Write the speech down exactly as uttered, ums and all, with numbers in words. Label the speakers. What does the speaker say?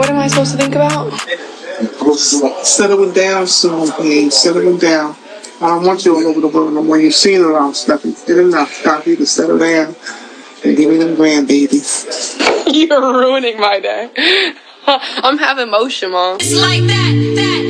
Speaker 1: What am I supposed to think about?
Speaker 2: Settling down soon, please. Settling down. I don't want you all over the world no more. You've seen it all, stuff. You did enough. Stop you to settle down and give me them grandbabies.
Speaker 1: You're ruining my day. I'm having motion, Mom.
Speaker 3: It's like that, that.